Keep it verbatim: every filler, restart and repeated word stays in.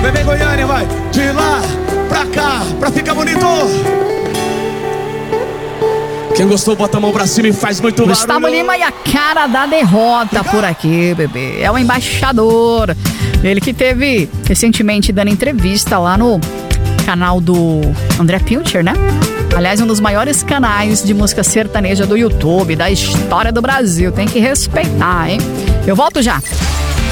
Bebê Goiânia, vai. De lá pra cá, pra ficar bonito. Quem gostou, bota a mão pra cima e faz muito barulho. Gustavo Lima e a cara da derrota por aqui, bebê. É o embaixador. Ele que teve recentemente dando entrevista lá no canal do André Pilcher, né? Aliás, um dos maiores canais de música sertaneja do YouTube, da história do Brasil. Tem que respeitar, hein? Eu volto já.